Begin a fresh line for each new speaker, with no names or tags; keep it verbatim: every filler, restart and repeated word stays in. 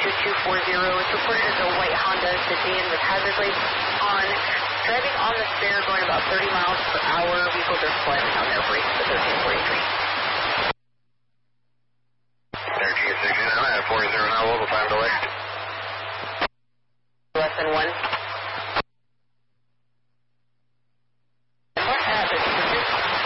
two two four zero. It's reported as a white Honda sedan with hazard lights on. Driving on the spare, going about thirty miles per hour. Vehicles are sliding on their brakes to thirteen forty-three.
Energy sixty-nine at four zero now, local time delay.
Less than one.